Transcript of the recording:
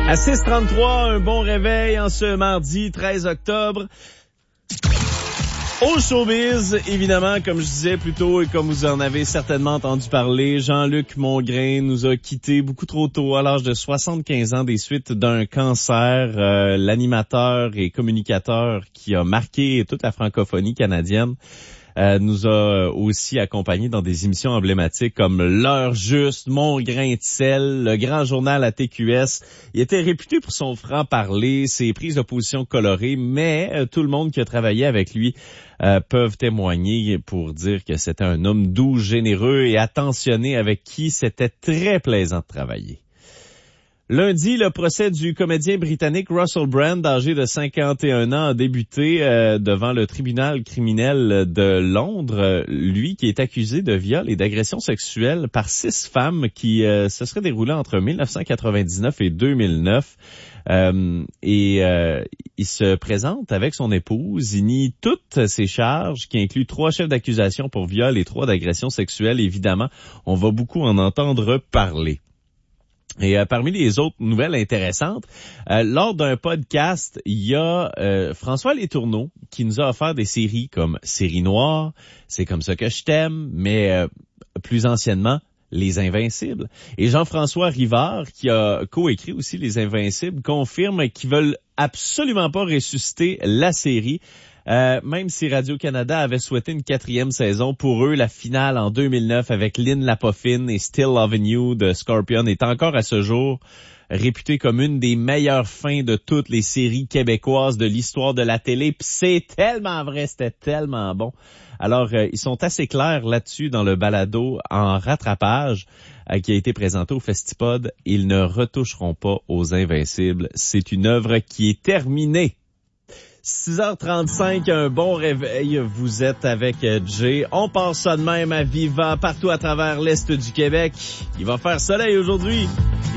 À 6h33, un bon réveil en ce mardi 13 octobre. Au showbiz, évidemment, comme je disais plus tôt et comme vous en avez certainement entendu parler, Jean-Luc Mongrain nous a quittés beaucoup trop tôt à l'âge de 75 ans des suites d'un cancer. L'animateur et communicateur qui a marqué toute la francophonie canadienne nous a aussi accompagnés dans des émissions emblématiques comme L'heure juste, Mon grain de sel, le grand journal à TQS. Il était réputé pour son franc-parler, ses prises de position colorées, mais tout le monde qui a travaillé avec lui peuvent témoigner pour dire que c'était un homme doux, généreux et attentionné avec qui c'était très plaisant de travailler. Lundi, le procès du comédien britannique Russell Brand, âgé de 51 ans, a débuté devant le tribunal criminel de Londres. Lui qui est accusé de viol et d'agression sexuelle par 6 femmes qui se seraient déroulées entre 1999 et 2009. Il se présente avec son épouse. Il nie toutes ces charges qui incluent 3 chefs d'accusation pour viol et 3 d'agression sexuelle. Évidemment, on va beaucoup en entendre parler. Et parmi les autres nouvelles intéressantes, lors d'un podcast, il y a François Letourneau qui nous a offert des séries comme Série Noire, C'est comme ça que je t'aime, mais plus anciennement, Les Invincibles. Et Jean-François Rivard, qui a coécrit aussi Les Invincibles, confirme qu'ils veulent absolument pas ressusciter la série. Même si Radio-Canada avait souhaité une 4e saison, pour eux, la finale en 2009 avec Lynn Lapoffine et Still Loving You de Scorpion est encore à ce jour réputée comme une des meilleures fins de toutes les séries québécoises de l'histoire de la télé. Pis c'est tellement vrai, c'était tellement bon. Alors, ils sont assez clairs là-dessus dans le balado en rattrapage qui a été présenté au Festipod. Ils ne retoucheront pas aux Invincibles. C'est une œuvre qui est terminée. 6h35, un bon réveil. Vous êtes avec Jay. On passe ça de même à Viva partout à travers l'Est du Québec. Il va faire soleil aujourd'hui.